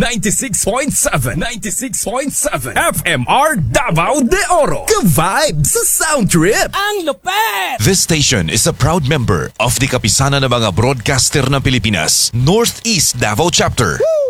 96.7 FMR Davao de Oro. Ka-vibe sa sound trip. Ang lupet! This station is a proud member of the Kapisanan ng mga Broadcaster ng Pilipinas, Northeast Davao Chapter.